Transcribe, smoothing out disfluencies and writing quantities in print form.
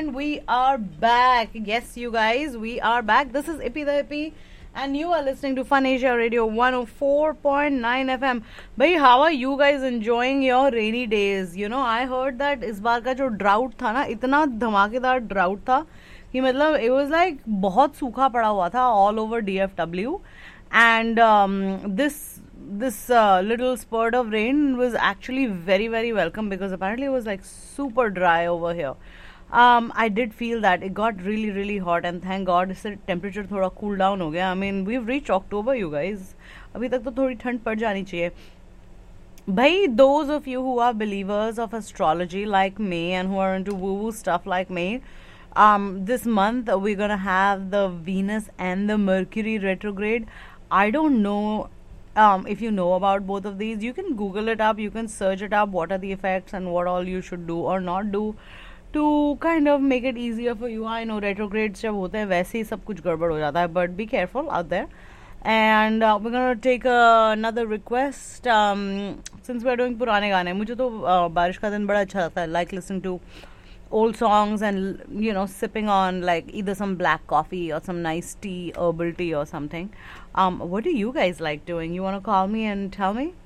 and we are back. Yes, you guys, we are back. This is Ippy the Ippy, and you are listening to Fun Asia Radio 104.9 FM. Bhai, how are you guys enjoying your rainy days? You know, I heard that इस बार का जो drought था ना, इतना धमाकेदार drought था कि मतलब it was like बहुत सूखा पड़ा हुआ था all over DFW, and this little spurt of rain was actually very very welcome because apparently it was like super dry over here. I did feel that it got really hot, and thank God इससे temperature थोड़ा cool down हो गया. I mean we've reached October, you guys. अभी तक तो थोड़ी ठंड पड़ जानी चाहिए. Bhai, those of you who are believers of astrology like me and who are into woo-woo stuff like me, this month we're gonna have the Venus and the Mercury retrograde. I don't know if you know about both of these. You can Google it up, you can search it up, what are the effects and what all you should do or not do to kind of make it easier for you. I know retrogrades जब होते हैं वैसे ही सब कुछ गड़बड़ हो जाता है, but be careful out there. And we're gonna take another request. Since we're doing पुराने गाने, मुझे तो बारिश का दिन बड़ा अच्छा लगता है, like listening to old songs and you know sipping on like either some black coffee or some nice tea, herbal tea or something. What do you guys like doing? You want to call me and tell me?